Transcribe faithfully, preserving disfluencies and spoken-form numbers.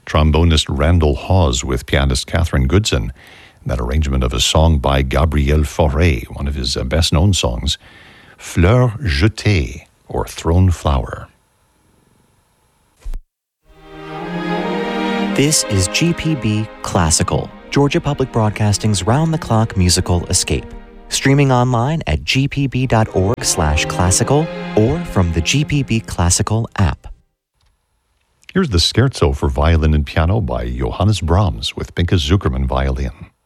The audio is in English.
trombonist Randall Hawes with pianist Catherine Goodson. That arrangement of a song by Gabriel Fauré, one of his best-known songs, Fleur Jetée, or Thrown Flower. This is G P B Classical, Georgia Public Broadcasting's round-the-clock musical escape. Streaming online at g p b dot org slash classical or from the G P B Classical app. Here's the Scherzo for violin and piano by Johannes Brahms with Pinchas Zukerman violin.